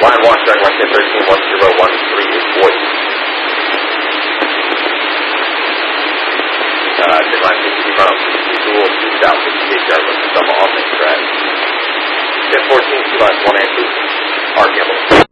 Line watch, direct line 1013-1013 is voice. Line 52 miles, dual, 2 south, 58 yards, left to double off main track. 1014, 2 lines 1 and 2, RPM.